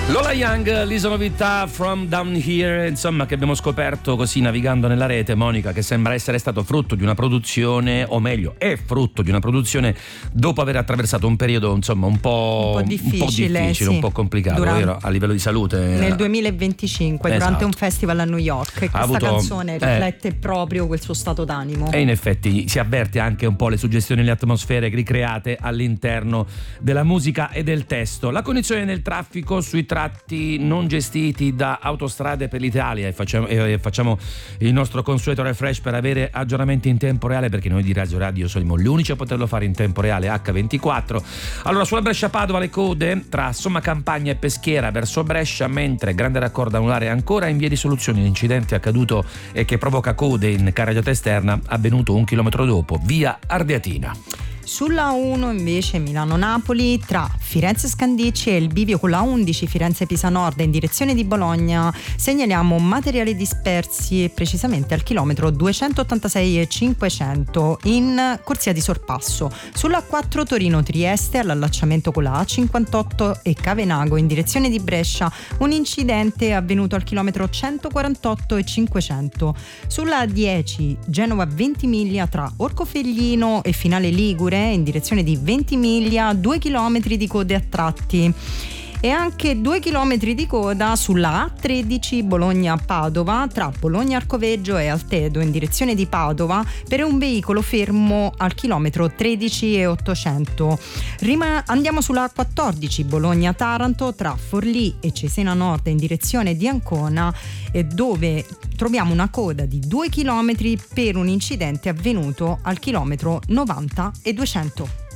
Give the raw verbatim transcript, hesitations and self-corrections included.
Lola Young, l'isola novità From Down Here, insomma, che abbiamo scoperto così navigando nella rete, Monica, che sembra essere stato frutto di una produzione, o meglio è frutto di una produzione dopo aver attraversato un periodo insomma un po', un po' difficile, un po', difficile, sì. un po' complicato Durante, vero, a livello di salute nel duemilaventicinque, esatto, durante un festival a New York. Questa avuto, canzone riflette eh, proprio quel suo stato d'animo, e in effetti si avverte anche un po' le suggestioni e le atmosfere ricreate all'interno della musica e del testo. La condizione del traffico sui tratti non gestiti da Autostrade per l'Italia, e facciamo, e facciamo il nostro consueto refresh per avere aggiornamenti in tempo reale, perché noi di Raggio Radio siamo gli unici a poterlo fare in tempo reale acca ventiquattro. Allora, sulla Brescia-Padova le code tra Somma Campagna e Peschiera verso Brescia, mentre grande raccordo anulare ancora in via di soluzione. L'incidente accaduto e che provoca code in carreggiata esterna avvenuto un chilometro dopo, via Ardeatina. Sulla uno invece Milano-Napoli tra Firenze Scandicci e il bivio con la undici Firenze-Pisa Nord in direzione di Bologna segnaliamo materiali dispersi, e precisamente al chilometro duecentottantasei e cinquecento in corsia di sorpasso. Sulla quattro Torino-Trieste all'allacciamento con la A cinquantotto e Cavenago in direzione di Brescia un incidente avvenuto al chilometro centoquarantotto e cinquecento. Sulla dieci Genova-Ventimiglia tra Orcofelino e Finale Ligure in direzione di Ventimiglia, due chilometri di code a tratti. E anche due chilometri di coda sulla A tredici Bologna-Padova tra Bologna-Arcoveggio e Altedo in direzione di Padova per un veicolo fermo al chilometro tredici e ottocento. Rima- andiamo sulla A quattordici Bologna-Taranto tra Forlì e Cesena Nord in direzione di Ancona, e dove troviamo una coda di due chilometri per un incidente avvenuto al chilometro novanta e duecento.